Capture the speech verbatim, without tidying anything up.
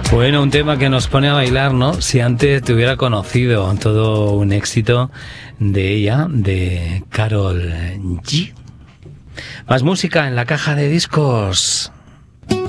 Bueno, un tema que nos pone a bailar, ¿no? Si antes te hubiera conocido, todo un éxito de ella, de Karol G. Más música en la caja de discos.